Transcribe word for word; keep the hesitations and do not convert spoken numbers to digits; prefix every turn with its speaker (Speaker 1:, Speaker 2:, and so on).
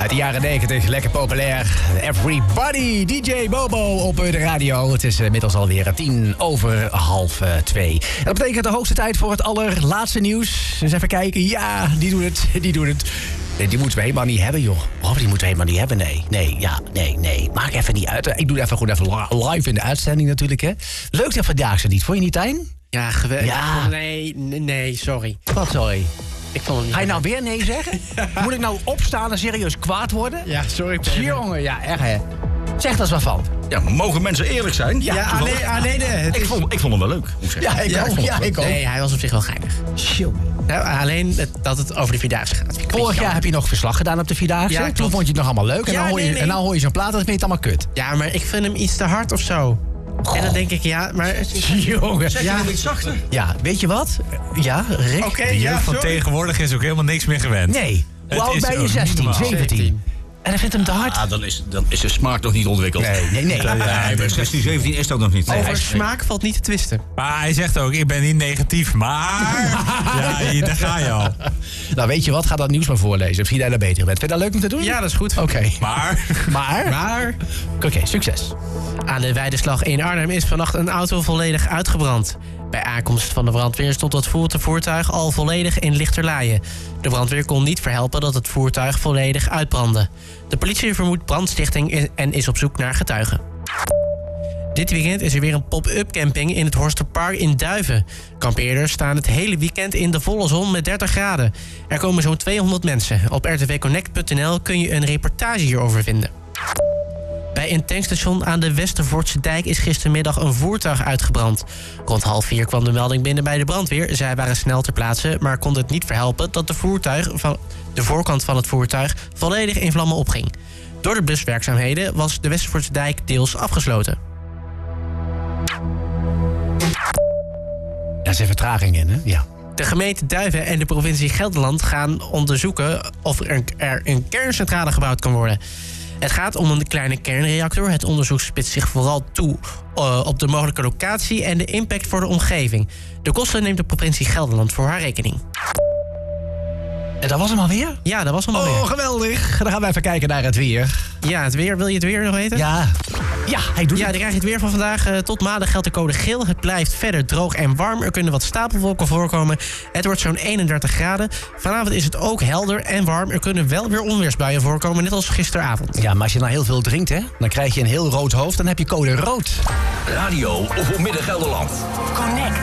Speaker 1: Uit de jaren negentig, lekker populair. Everybody, D J Bobo op de radio. Het is inmiddels alweer tien over half twee. En dat betekent de hoogste tijd voor het allerlaatste nieuws. Dus even kijken. Ja, die doen het, die doen het. Nee, die moeten we helemaal niet hebben, joh. Oh, die moeten we helemaal niet hebben, nee. Nee, ja, nee, nee. Maakt even niet uit. Ik doe het even goed even live in de uitzending natuurlijk, hè. Leuk dat vandaag niet. Vond je niet, Tijn?
Speaker 2: Ja, geweldig.
Speaker 1: Ja.
Speaker 2: Nee, nee, sorry.
Speaker 1: Wat, sorry?
Speaker 2: Ik vond het niet.
Speaker 1: Ga je nou weer nee zeggen? Moet ik nou opstaan en serieus kwaad worden?
Speaker 2: Ja, sorry.
Speaker 1: Jongen, ja, echt, hè. Zeg daar eens wat van.
Speaker 3: Ja, mogen mensen eerlijk zijn?
Speaker 2: Ja, ja alleen, alleen het
Speaker 3: ik,
Speaker 2: is...
Speaker 3: vond, ik vond hem wel leuk, moet ik zeggen.
Speaker 1: Ja, ik
Speaker 2: ja,
Speaker 1: ook. Ja, ik ook.
Speaker 2: Nee, hij was op zich wel geinig. Nou, alleen het, dat het over de Vierdaagse gaat.
Speaker 1: Vorig jaar heb je nog verslag gedaan op de Vierdaagse.
Speaker 2: Ja,
Speaker 1: Toen
Speaker 2: klopt.
Speaker 1: vond je het nog allemaal leuk. En,
Speaker 2: Ja,
Speaker 1: dan, hoor je,
Speaker 2: nee, nee.
Speaker 1: en dan hoor je zo'n plaat en dan vind je het allemaal kut.
Speaker 2: Ja, maar ik vind hem iets te hard of zo. En dan denk ik, ja, maar...
Speaker 1: Jongen.
Speaker 3: Zeg je
Speaker 2: Ja.
Speaker 3: hem iets zachter?
Speaker 1: Ja, weet je wat? Ja, Rick?
Speaker 2: Oké,
Speaker 4: De
Speaker 2: ja,
Speaker 4: jeugd van
Speaker 2: sorry.
Speaker 4: tegenwoordig is ook helemaal niks meer gewend.
Speaker 1: Nee.
Speaker 4: Het
Speaker 1: Hoe oud
Speaker 4: is
Speaker 1: ben je?
Speaker 4: ook niet
Speaker 1: zestien,
Speaker 4: normaal.
Speaker 1: zeventien. En dan vindt hem te hard.
Speaker 3: Ah, dan is, dan is de smaak nog niet ontwikkeld.
Speaker 1: Nee, nee, nee.
Speaker 3: Nee, bij zestien, zeventien is dat nog niet.
Speaker 2: Over
Speaker 3: Nee.
Speaker 2: smaak valt niet te twisten.
Speaker 4: Maar hij zegt ook, ik ben niet negatief, maar... ja, hier, daar ga je al.
Speaker 1: Nou, weet je wat? Ga dat nieuws maar voorlezen. Of zie jij daar beter in bent. Vind je dat leuk om te doen?
Speaker 2: Ja, dat is goed.
Speaker 1: Oké.
Speaker 4: Maar...
Speaker 1: Maar?
Speaker 2: Maar
Speaker 1: Oké, succes.
Speaker 2: aan de Weideslag in Arnhem is vannacht een auto volledig uitgebrand. Bij aankomst van de brandweer stond het voertuig al volledig in lichterlaaien. De brandweer kon niet verhelpen dat het voertuig volledig uitbrandde. De politie vermoedt brandstichting en is op zoek naar getuigen. Dit weekend is er weer een pop-up camping in het Horsterpark in Duiven. Kampeerders staan het hele weekend in de volle zon met dertig graden. Er komen zo'n tweehonderd mensen. Op r t w connect punt n l kun je een reportage hierover vinden. Bij een tankstation aan de Westervoortse dijk is gistermiddag een voertuig uitgebrand. Rond half vier kwam de melding binnen bij de brandweer. Zij waren snel ter plaatse, maar konden het niet verhelpen dat de, voertuig van, de voorkant van het voertuig volledig in vlammen opging. Door de bluswerkzaamheden was de Westervoortse dijk deels afgesloten.
Speaker 1: Daar zit vertraging in, hè? Ja.
Speaker 2: De gemeente Duiven en de provincie Gelderland gaan onderzoeken of er een, er een kerncentrale gebouwd kan worden. Het gaat om een kleine kernreactor. Het onderzoek spitst zich vooral toe uh, op de mogelijke locatie en de impact voor de omgeving. De kosten neemt de provincie Gelderland voor haar rekening.
Speaker 1: En dat was hem alweer?
Speaker 2: Ja, dat was hem
Speaker 1: Oh,
Speaker 2: alweer.
Speaker 1: geweldig. Dan gaan we even kijken naar het weer.
Speaker 2: Ja, het weer. Wil je het weer nog weten?
Speaker 1: Ja. Ja, hij doet
Speaker 2: Ja,
Speaker 1: het.
Speaker 2: dan krijg je het weer van vandaag. Uh, tot maandag geldt de code geel. Het blijft verder droog en warm. Er kunnen wat stapelwolken voorkomen. Het wordt zo'n eenendertig graden. Vanavond is het ook helder en warm. Er kunnen wel weer onweersbuien voorkomen, net als gisteravond.
Speaker 1: Ja, maar als je nou heel veel drinkt, hè, dan krijg je een heel rood hoofd. Dan heb je code rood.
Speaker 5: Radio of op Midden Gelderland.
Speaker 6: Connect.